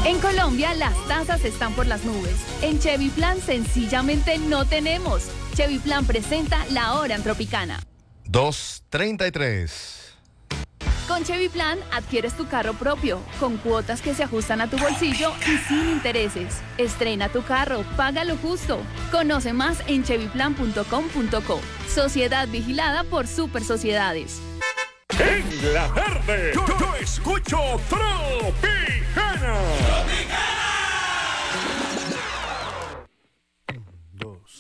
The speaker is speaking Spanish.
En Colombia las tasas están por las nubes. En Chevy Plan sencillamente no tenemos. Chevy Plan presenta La Hora en Tropicana. 2:33. Con Chevy Plan adquieres tu carro propio, con cuotas que se ajustan a tu bolsillo y sin intereses. Estrena tu carro, paga lo justo. Conoce más en chevyplan.com.co. Sociedad vigilada por Super Sociedades. En la tarde, yo escucho Tropicana.